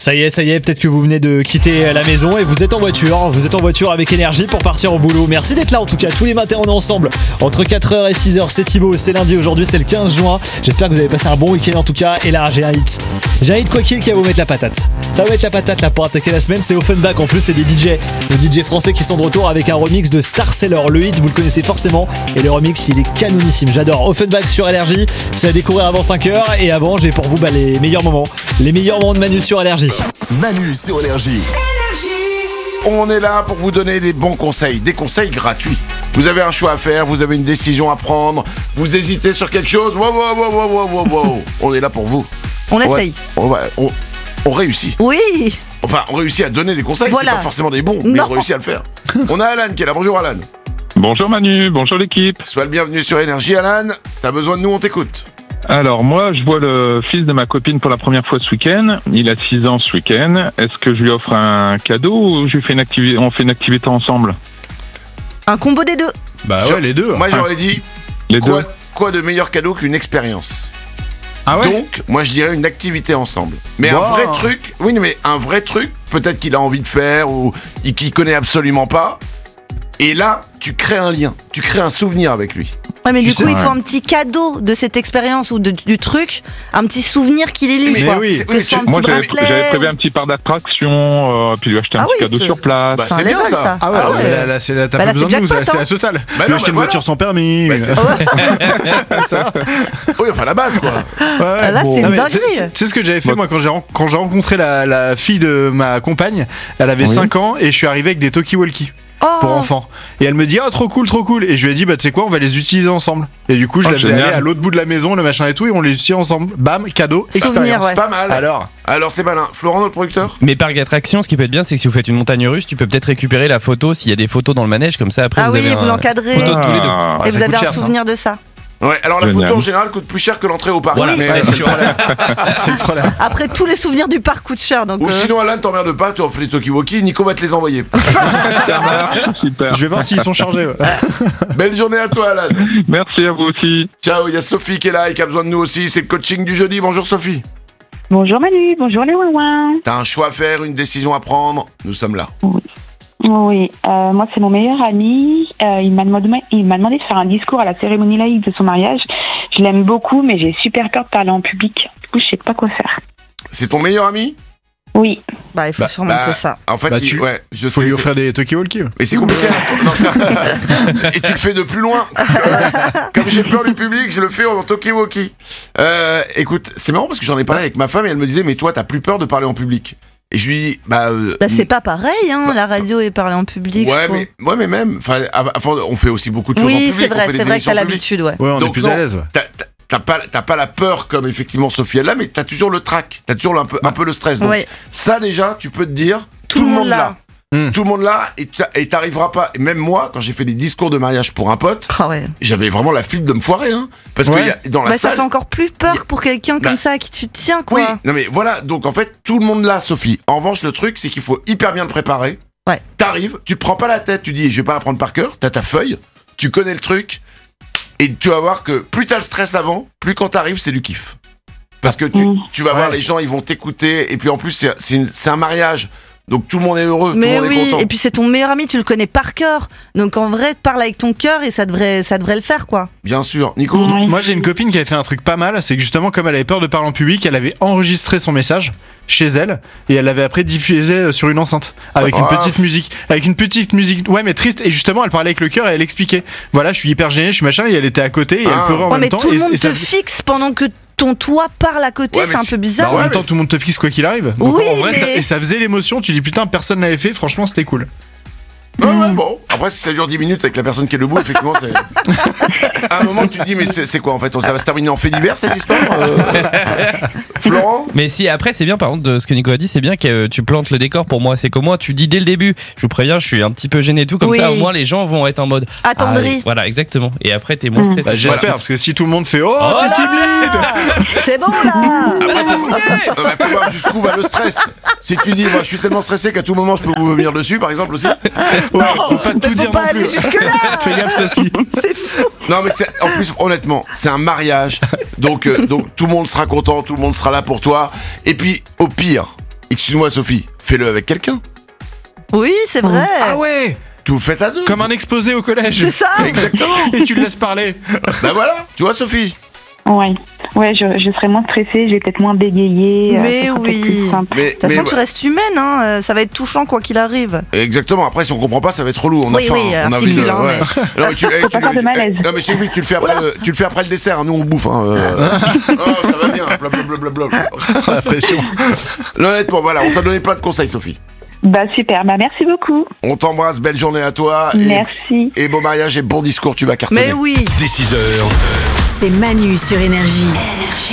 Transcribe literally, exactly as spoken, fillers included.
Ça y est, ça y est, peut-être que vous venez de quitter la maison et vous êtes en voiture. Vous êtes en voiture avec énergie pour partir au boulot. Merci d'être là en tout cas. Tous les matins, on est ensemble. Entre quatre heures et six heures, c'est Thibaut. C'est lundi aujourd'hui, c'est le quinze juin. J'espère que vous avez passé un bon week-end en tout cas. Et là, j'ai un hit. J'ai un hit quoi qu'il qui va vous mettre la patate. Ça va mettre la patate là pour attaquer la semaine. C'est Offenbach en plus, c'est des D J. Des D J français qui sont de retour avec un remix de Star Sailor. Le hit, vous le connaissez forcément. Et le remix, il est canonissime. J'adore. Offenbach sur énergie. C'est à découvrir avant cinq heures. Et avant, j'ai pour vous bah, les meilleurs moments. Les meilleurs moments de Manu sur énergie. Manu sur énergie. On est là pour vous donner des bons conseils, des conseils gratuits. Vous avez un choix à faire, vous avez une décision à prendre, vous hésitez sur quelque chose, wow, wow, wow, wow, wow, wow. On est là pour vous. On essaye. On, va, on, on réussit. Oui. Enfin, on réussit à donner des conseils, Voilà. c'est pas forcément des bons, mais Non. on réussit à le faire. On a Alan qui est là, bonjour Alan. Bonjour Manu, bonjour l'équipe. Sois le bienvenu sur Énergie Alan, t'as besoin de nous, on t'écoute. Alors moi, je vois le fils de ma copine pour la première fois ce week-end. Il a six ans ce week-end. Est-ce que je lui offre un cadeau ou je lui fais une activité, on fait une activité ensemble? Un combo des deux. Bah ouais, les deux. Moi j'aurais dit, Les quoi, deux. quoi de meilleur cadeau qu'une expérience? Ah ouais. Donc, moi je dirais une activité ensemble. Mais Wow. un vrai truc, oui, mais un vrai truc, peut-être qu'il a envie de faire ou qu'il connaît absolument pas. Et là, tu crées un lien, tu crées un souvenir avec lui. Ouais, mais Tu du sais, coup, il ouais. faut un petit cadeau de cette expérience ou de- du truc, un petit souvenir qui les lie. Mais quoi. oui. C'est- Que oui, ce soit un tu- petit Moi, j'avais, bracelet. j'avais prévu un petit parc d'attraction, euh, puis lui acheter un Ah petit oui, cadeau tu- sur place. Bah, C'est c'est un bien level, ça. ça. Ah ouais, Ah ouais. là, là, c'est, là, t'as Bah, pas là, besoin c'est de nous, jackpot, c'est hein. la totale. Bah Lui non, acheter bah une voilà. voiture sans permis. Bah, c'est- ça. Oui, enfin la base quoi. Ouais, Là, c'est une Non, mais dinguerie. tu sais- Tu sais ce que j'avais fait Bon. moi quand j'ai, ren- quand j'ai rencontré la, la fille de ma compagne. Elle avait Oui. cinq ans et je suis arrivé avec des talkie-walkie Oh. pour enfants. Et elle me dit, oh trop cool, trop cool. Et je lui ai dit, bah tu sais quoi, on va les utiliser ensemble. Et du coup, je Oh, la faisais génial. aller à l'autre bout de la maison, le machin et tout, et on les utilisait ensemble. Bam, cadeau, Souvenir, expérience. ouais. C'est pas mal. Alors, Alors c'est malin. Florent, notre producteur. Mais parc d'attractions, ce qui peut être bien, c'est que si vous faites une montagne russe, tu peux peut-être récupérer la photo s'il y a des photos dans le manège, comme ça après Ah vous oui, avez vous un... l'encadrez. photo de tous les deux. Ah. Et ça vous avez coûte un cher, ça. souvenir de ça. Ouais, alors la Génial. photo en général coûte plus cher que l'entrée au parc. Voilà, Mais, c'est euh, sûr. c'est le problème. Après, tous les souvenirs du parc coûtent cher. Donc, Ou euh, sinon Alan t'emmerde pas, tu offres les talkie-walkie, Nico va te les envoyer. Ça marche, super. Je vais voir s'ils sont chargés. ouais. Belle journée à toi Alan. Merci à vous aussi. Ciao, il y a Sophie qui est là et qui a besoin de nous aussi, c'est le coaching du jeudi. Bonjour Sophie. Bonjour Manu, bonjour les ouin. T'as un choix à faire, une décision à prendre, nous sommes là. Oui, euh, moi c'est mon meilleur ami. Euh, il, m'a demandé, il m'a demandé de faire un discours à la cérémonie laïque de son mariage. Je l'aime beaucoup, mais j'ai super peur de parler en public. Du coup, je sais pas quoi faire. C'est ton meilleur ami? Oui. bah, il faut Bah, surmonter Bah, ça. En fait, Bah, il- tu- ouais, je Faut sais. lui c'est- offrir des talkie-walkie. ouais. Mais c'est compliqué. Non, et tu le fais de plus loin. Comme j'ai peur du public, je le fais en talkie-walkie. Euh, écoute, c'est marrant parce que j'en ai parlé avec ma femme et elle me disait, mais toi, t'as plus peur de parler en public. Et je lui dis, bah. euh, Bah, c'est pas pareil, hein, la radio et parler en public. Ouais je trouve. mais, ouais, mais même. Enfin, av- avant, on fait aussi beaucoup de choses en Oui, public. c'est on vrai, fait des c'est vrai que émissions t'as en public. l'habitude, ouais. Ouais, on Donc est plus non, à l'aise. ouais. T'as, t'as- t'as pas, t'as pas la peur comme effectivement Sophie elle l'a, mais t'as toujours le trac, t'as toujours un peu, un peu le stress. Donc Ouais. ça déjà, tu peux te dire, tout, Tout le monde là. Mmh. Tout le monde là, et t'a- et t'arriveras pas. Et même moi, quand j'ai fait des discours de mariage pour un pote, Ah ouais. j'avais vraiment la flip de me foirer, hein. Parce Ouais. que y a, dans la Bah, ça salle. fait encore plus peur y a- pour quelqu'un Bah, comme ça à qui tu te tiens, quoi. Oui, non mais voilà, donc en fait, tout le monde là, Sophie. En revanche, le truc, c'est qu'il faut hyper bien le préparer. Ouais. T'arrives, tu te prends pas la tête, tu dis, je vais pas la prendre par cœur, t'as ta feuille, tu connais le truc, et tu vas voir que plus t'as le stress avant, plus quand t'arrives, c'est du kiff. Parce que tu, Mmh. tu vas voir, Ouais. les gens, ils vont t'écouter, et puis en plus, c'est, c'est, une- c'est un mariage. Donc tout le monde est heureux, tout Mais le monde est oui, content. et puis c'est ton meilleur ami, tu le connais par cœur. Donc en vrai, parle avec ton cœur et ça devrait, ça devrait le faire, quoi. Bien sûr. Nico? Ouais. Moi j'ai une copine qui avait fait un truc pas mal, c'est que justement comme elle avait peur de parler en public, elle avait enregistré son message chez elle et elle l'avait après diffusé sur une enceinte avec une Ah. petite musique, avec une petite musique, ouais mais triste, et justement elle parlait avec le cœur et elle expliquait, voilà je suis hyper gênée, je suis machin, et elle était à côté et Ah. elle pleurait en Ouais, même mais temps. tout le et, monde et ça- te fixe pendant que ton toit parle à côté, Ouais, mais c'est un c'est- peu Bah, bizarre. en ouais, même temps mais- tout le monde te fixe quoi qu'il arrive. Donc Oui, en vrai mais- ça, et ça faisait l'émotion, tu dis putain personne l'avait fait, franchement c'était cool. Ouais, ouais, bon. Après, si ça dure dix minutes avec la personne qui est debout, effectivement, c'est. À un moment, tu te dis, mais c'est, c'est quoi en fait? Ça va se terminer en fait divers cette histoire? euh Florent? Mais si après c'est bien par contre de ce que Nico a dit, c'est bien que euh, tu plantes le décor pour moi, c'est qu'au moins tu dis dès le début, je vous préviens, je suis un petit peu gêné et tout, comme Oui. ça au moins les gens vont être en mode Attendri. ah, voilà exactement, et après t'es moins Mmh. stressé. Bah, j'espère Voilà. parce que si tout le monde fait oh, Oh t'es là timide. C'est bon là. Après, faut, non, mais faut voir jusqu'où va le stress. Si tu dis, moi, je suis tellement stressé qu'à tout moment, je peux vous venir dessus, par exemple aussi. Ouais, faut pas Mais tout faut dire pas non aller plus. jusque-là. Fais gaffe Sophie. C'est fou. Non, mais c'est, en plus, honnêtement, c'est un mariage. Donc, euh, donc, tout le monde sera content, tout le monde sera là pour toi. Et puis, au pire, excuse-moi Sophie, fais-le avec quelqu'un. Oui, c'est vrai. Ah ouais, Tout le faites à deux. comme un exposé au collège. C'est ça. Exactement. Et tu le laisses parler. Bah voilà, tu vois Sophie. Ouais, ouais, je, je serai moins stressée, je vais peut-être moins bégayer. euh, Mais ça sera peut-être oui. plus simple. Mais, De toute façon, mais- tu restes humaine, hein. euh, Ça va être touchant quoi qu'il arrive. Exactement. Après, si on comprend pas, ça va être relou. On a Oui, faim. oui, on a articule, envie de- hein, ouais. Non, mais tu, eh, Faut tu- pas faire de malaise. eh, Non mais je t'explique, tu le fais après, le, tu le fais après le dessert. Hein, nous on bouffe. Hein, euh. Oh, ça va bien. Blablabla. La pression. Non, honnêtement, voilà, on t'a donné plein de conseils, Sophie. Bah super, bah merci beaucoup. On t'embrasse, belle journée à toi. Et, Merci. et bon mariage et bon discours, tu vas cartonner. Mais oui. Dès six heures. C'est Manu sur Énergie.